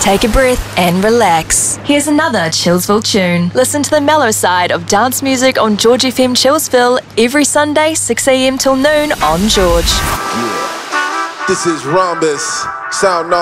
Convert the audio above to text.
take a breath and relax. Here's another Chillsville tune. Listen to the mellow side of dance music on George FM Chillsville every Sunday 6 a.m. till noon on George. Yeah. This is Rhombus, Sound